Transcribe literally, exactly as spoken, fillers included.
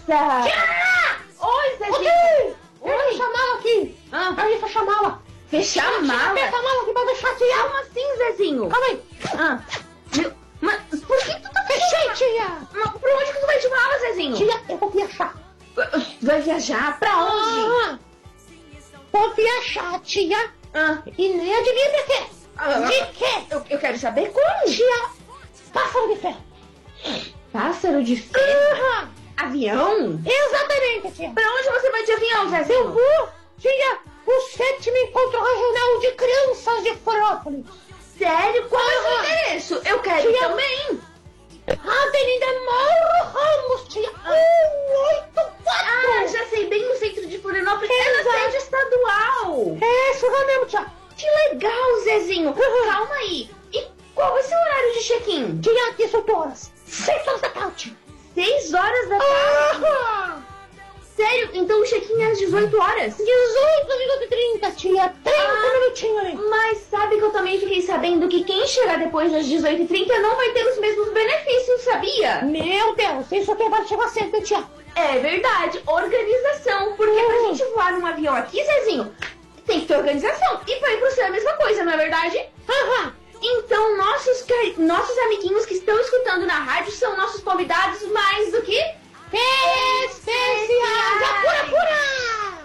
Tia! Oi, Zezinho! Oi! Eu vou chamá-la aqui! Ah. Aí, fechar a mala! Fechar a mala? Aperta a mala aqui pra deixar a tia! Como assim, Zezinho? Calma aí! Ah, meu, mas por que tu tá Fechei, fechando? tia! Mas pra onde que tu vai de mala, Zezinho? Tia, eu vou viajar! Vai viajar? Pra onde? Ah, vou viajar, tia! Ah, E nem adivinha de quê? ah, De quê? eu, eu quero saber como. Tia, pássaro de ferro! Pássaro de ferro? Aham! Avião? Exatamente, tia! Pra onde você vai de avião, Eu Zezinho? vou, tia, o sétimo encontro regional de crianças de Florianópolis! Sério? Qual é o seu Aham. endereço? Eu quero ir Tia. também. Avenida Mauro Ramos, tia, um oito quatro! Ah, já sei, bem no centro de Florianópolis. É na Exato. sede estadual. É isso lá mesmo, tia! Que legal, Zezinho. Uhum. Calma aí. E qual vai ser o horário de check-in? Tia, dezoito horas! seis horas da tarde! Seis horas da tarde? Aham! Sério? Então o check-in é às dezoito horas? dezoito minutos e trinta, tia! trinta Ah. minutinhos ali! Mas sabe que eu também fiquei sabendo que quem chegar depois das dezoito e trinta não vai ter os mesmos benefícios, sabia? Meu Deus, isso aqui vai chegar cedo, tia! É verdade, organização. Porque pra Uhum. gente voar num avião aqui, Zezinho, tem que ter organização. E pra ir pro céu é a mesma coisa, não é verdade? Aham! Então, nossos, ca- nossos amiguinhos que estão escutando na rádio são nossos convidados mais do que Especiais! Apura, apura!